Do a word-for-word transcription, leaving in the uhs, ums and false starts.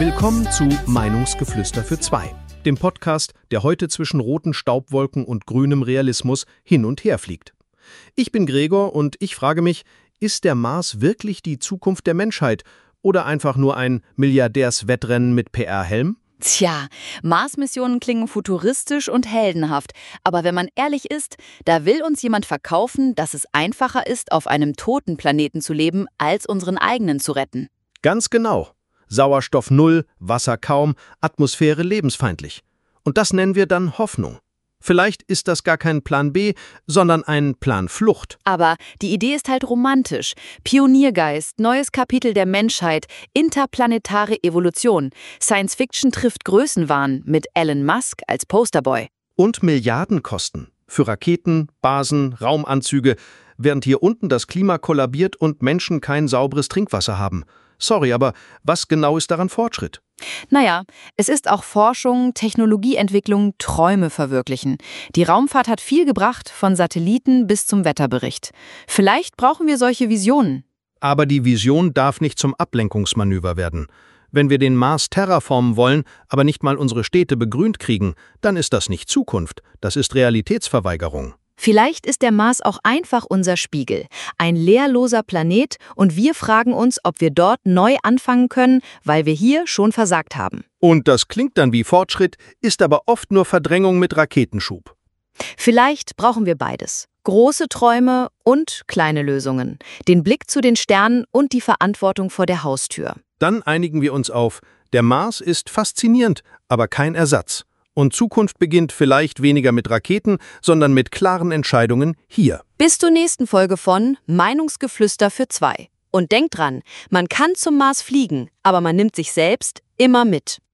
Willkommen zu Meinungsgeflüster für zwei, dem Podcast, der heute zwischen roten Staubwolken und grünem Realismus hin und her fliegt. Ich bin Gregor und ich frage mich, ist der Mars wirklich die Zukunft der Menschheit oder einfach nur ein Milliardärswettrennen mit P R-Helm? Tja, Mars-Missionen klingen futuristisch und heldenhaft. Aber wenn man ehrlich ist, da will uns jemand verkaufen, dass es einfacher ist, auf einem toten Planeten zu leben, als unseren eigenen zu retten. Ganz genau. Sauerstoff null, Wasser kaum, Atmosphäre lebensfeindlich. Und das nennen wir dann Hoffnung. Vielleicht ist das gar kein Plan B, sondern ein Plan Flucht. Aber die Idee ist halt romantisch. Pioniergeist, neues Kapitel der Menschheit, interplanetare Evolution. Science Fiction trifft Größenwahn mit Elon Musk als Posterboy. Und Milliardenkosten für Raketen, Basen, Raumanzüge, während hier unten das Klima kollabiert und Menschen kein sauberes Trinkwasser haben. Sorry, aber was genau ist daran Fortschritt? Naja, es ist auch Forschung, Technologieentwicklung, Träume verwirklichen. Die Raumfahrt hat viel gebracht, von Satelliten bis zum Wetterbericht. Vielleicht brauchen wir solche Visionen. Aber die Vision darf nicht zum Ablenkungsmanöver werden. Wenn wir den Mars terraformen wollen, aber nicht mal unsere Städte begrünt kriegen, dann ist das nicht Zukunft, das ist Realitätsverweigerung. Vielleicht ist der Mars auch einfach unser Spiegel, ein leerloser Planet, und wir fragen uns, ob wir dort neu anfangen können, weil wir hier schon versagt haben. Und das klingt dann wie Fortschritt, ist aber oft nur Verdrängung mit Raketenschub. Vielleicht brauchen wir beides. Große Träume und kleine Lösungen. Den Blick zu den Sternen und die Verantwortung vor der Haustür. Dann einigen wir uns auf, der Mars ist faszinierend, aber kein Ersatz. Und Zukunft beginnt vielleicht weniger mit Raketen, sondern mit klaren Entscheidungen hier. Bis zur nächsten Folge von Meinungsgeflüster für zwei. Und denkt dran, man kann zum Mars fliegen, aber man nimmt sich selbst immer mit.